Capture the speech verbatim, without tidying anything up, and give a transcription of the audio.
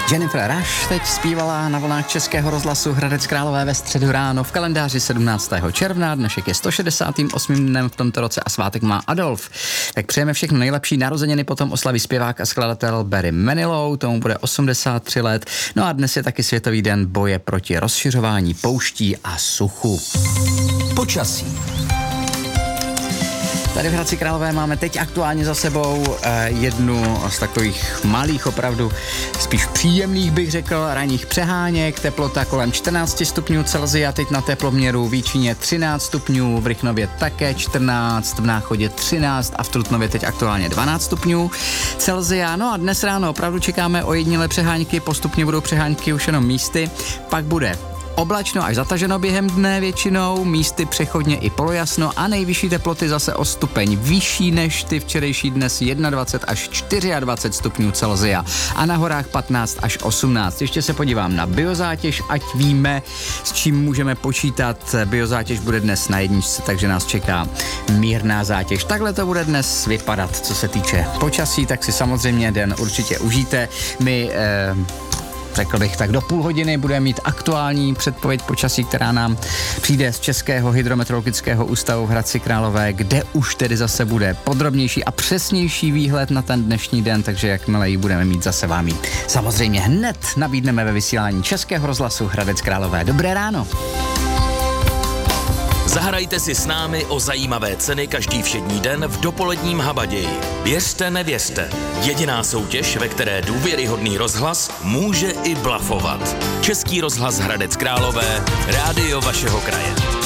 Jennifer Rush teď zpívala na vlnách Českého rozhlasu Hradec Králové ve středu ráno v kalendáři sedmnáctého června. Dnešek je sto šedesátým osmým dnem v tomto roce a svátek má Adolf. Tak přejeme všechno nejlepší, narozeniny potom oslaví zpěvák a skladatel Barry Manilow, tomu bude osmdesát tři let. No a dnes je taky Světový den boje proti rozšiřování pouští a suchu. Počasí. Tady v Hradci Králové máme teď aktuálně za sebou eh, jednu z takových malých, opravdu spíš příjemných, bych řekl, ranních přeháněk. Teplota kolem čtrnáct stupňů Celsia, teď na teploměru v Jíčíně třináct stupňů, v Rychnově také čtrnáct, v Náchodě třináct a v Trutnově teď aktuálně dvanáct stupňů Celsia. No a dnes ráno opravdu čekáme ojedinělé přehánky, postupně budou přehánky už jenom místy, pak bude oblačno až zataženo během dne většinou, místy přechodně i polojasno a nejvyšší teploty zase o stupeň vyšší než ty včerejší, dnes dvacet jedna až dvacet čtyři stupňů Celsia a na horách patnáct až osmnáct. Ještě se podívám na biozátěž, ať víme, s čím můžeme počítat. Biozátěž bude dnes na jedničce, takže nás čeká mírná zátěž. Takhle to bude dnes vypadat, co se týče počasí, tak si samozřejmě den určitě užijte. My eh, řekl bych, tak do půl hodiny budeme mít aktuální předpověď počasí, která nám přijde z Českého hydrometeorologického ústavu v Hradci Králové, kde už tedy zase bude podrobnější a přesnější výhled na ten dnešní den, takže jakmile ji budeme mít zase vám ji samozřejmě hned nabídneme ve vysílání Českého rozhlasu Hradec Králové. Dobré ráno. Zahrajte si s námi o zajímavé ceny každý všední den v dopoledním Habaději. Věřte, nevěřte. Jediná soutěž, ve které důvěryhodný rozhlas může i blafovat. Český rozhlas Hradec Králové, rádio vašeho kraje.